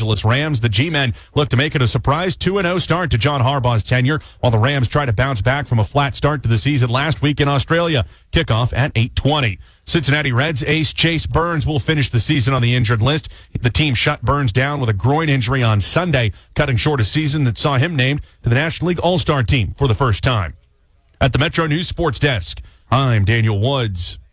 Angeles Rams. The G-men look to make it a surprise 2-0 start to John Harbaugh's tenure, while the Rams try to bounce back from a flat start to the season last week in Australia. Kickoff at 8:20. Cincinnati Reds ace Chase Burns will finish the season on the injured list. The team shut Burns down with a groin injury on Sunday, cutting short a season that saw him named to the National League All-Star team for the first time. At the Metro News Sports Desk, I'm Daniel Woods.